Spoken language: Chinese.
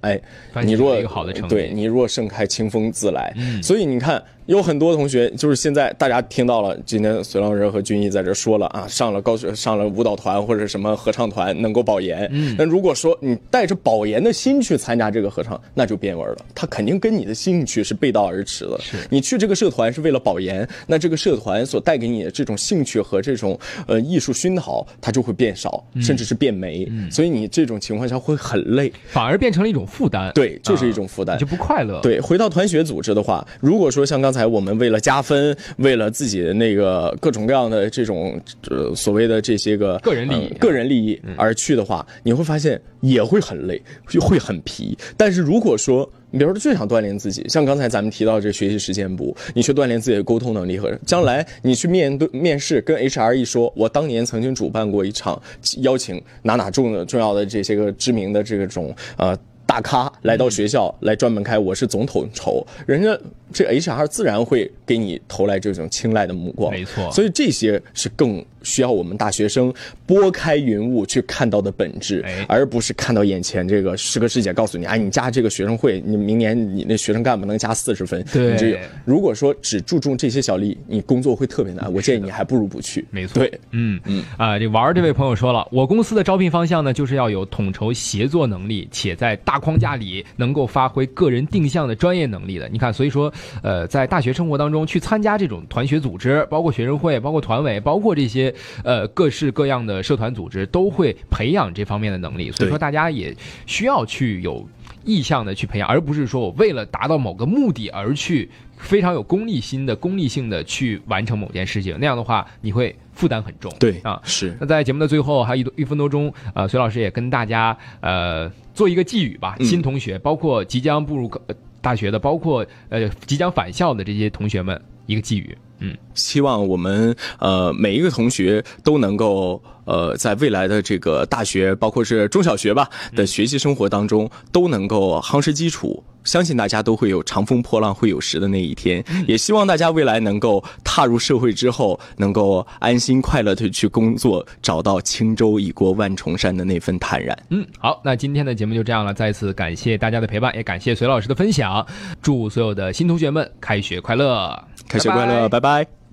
你若对你若盛开，清风自来。所以你看，有很多同学就是现在大家听到了，今天隋老师和君毅在这说了啊，上了舞蹈团或者什么合唱团能够保研。那如果说你带着保研的心去参加这个合唱，那就变味了，它肯定跟你的兴趣是背道而驰的。你去这个社团是为了保研，那这个社团所带给你的这种兴趣和这种艺术熏陶，它就会变少，甚至是变没。所以你这种情况下会很累， 反而变成了一种负担。 对，就是一种负担， 就不快乐。 对，回到团学组织的话，如果说像刚才我们为了加分，为了自己的那个各种各样的这种所谓的这些个个人利益而去的话，你会发现也会很累，会很疲。但是如果说你比如说最想锻炼自己，像刚才咱们提到这学习实践部，你去锻炼自己的沟通能力和将来你去面试，跟 HR 一说，我当年曾经主办过一场邀请哪重要的这些个知名的这种大咖来到学校来专门开我是总统筹，人家这 HR 自然会给你投来这种青睐的目光。 没错， 所以这些是更需要我们大学生拨开云雾去看到的本质，而不是看到眼前这个师哥师姐告诉你，你加这个学生会，你明年你那学生干部能加40分。 对， 如果说只注重这些小利，你工作会特别难。我建议你还不如不去。 没错， 对， 这玩这位朋友说了，我公司的招聘方向呢，就是要有统筹协作能力，且在大框架里能够发挥个人定向的专业能力的。你看，所以说在大学生活当中去参加这种团学组织，包括学生会，包括团委，包括这些各式各样的社团组织，都会培养这方面的能力。所以说大家也需要去有意向的去培养，而不是说我为了达到某个目的而去非常有功利性的去完成某件事情，那样的话你会负担很重。 对啊， 是。 那在节目的最后还有一分多钟，隋老师也跟大家做一个寄语吧，新同学，包括即将步入大学的，包括即将返校的这些同学们一个寄语。 希望我们每一个同学都能够在未来的这个大学，包括是中小学吧的学习生活当中，都能够夯实基础。相信大家都会有长风破浪会有时的那一天，也希望大家未来能够踏入社会之后，能够安心快乐的去工作，找到轻舟已过万重山的那份坦然。 好，那今天的节目就这样了，再次感谢大家的陪伴，也感谢隋老师的分享，祝所有的新同学们开学快乐， 开学快乐，拜拜。